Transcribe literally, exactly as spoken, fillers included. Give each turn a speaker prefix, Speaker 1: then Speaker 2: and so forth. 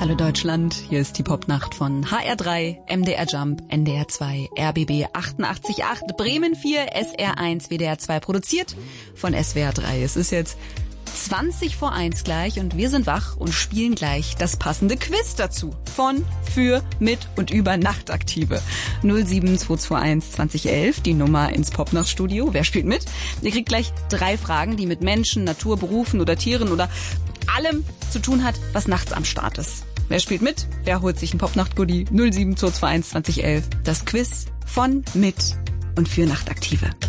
Speaker 1: Hallo Deutschland, hier ist die Popnacht von H R drei, M D R Jump, N D R zwei, R B B achtundachtzig Komma acht, Bremen vier, S R eins, W D R zwei, produziert von S W R drei. Es ist jetzt zwanzig vor eins gleich und wir sind wach und spielen gleich das passende Quiz dazu. Von, für, mit und über Nachtaktive. null sieben zwei zwei eins zwanzig elf, die Nummer ins Popnachtstudio. Wer spielt mit? Ihr kriegt gleich drei Fragen, die mit Menschen, Natur, Berufen oder Tieren oder allem zu tun hat, was nachts am Start ist. Wer spielt mit? Wer holt sich ein Popnacht-Goodie? null sieben zwei zwei eins zwanzig elf. Das Quiz von, mit und für Nachtaktive.